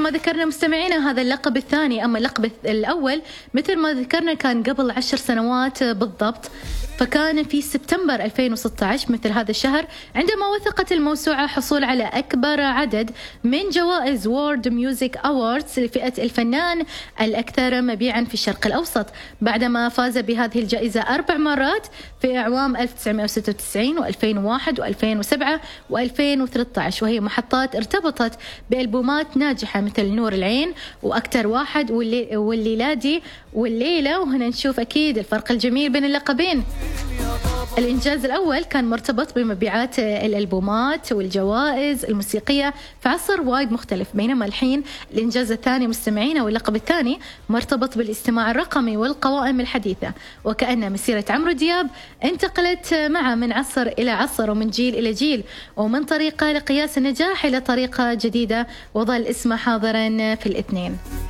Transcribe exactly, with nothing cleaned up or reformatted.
ما ذكرنا مستمعينا هذا اللقب الثاني، أما اللقب الأول مثل ما ذكرنا كان قبل عشر سنوات بالضبط، فكان في سبتمبر ألفين وستة عشر مثل هذا الشهر عندما وثقت الموسوعة حصول على أكبر عدد من جوائز وورد ميوزك أواردز لفئة الفنان الأكثر مبيعا في الشرق الأوسط، بعدما فاز بهذه الجائزة أربع مرات في أعوام ألف وتسعمائة وستة وتسعين وألفين وواحد وألفين وسبعة وألفين وثلاثة عشر، وهي محطات ارتبطت بألبومات ناجحة مثل نور العين وأكتر واحد والليلادي والليلة. وهنا نشوف أكيد الفرق الجميل بين اللقبين. الإنجاز الأول كان مرتبط بمبيعات الألبومات والجوائز الموسيقية في عصر وايد مختلف، بينما الحين الإنجاز الثاني مستمعين واللقب الثاني مرتبط بالاستماع الرقمي والقوائم الحديثة، وكأن مسيرة عمرو دياب انتقلت معه من عصر إلى عصر ومن جيل إلى جيل، ومن طريقة لقياس النجاح إلى طريقة جديدة، وظل اسمه حاضرا في الاثنين.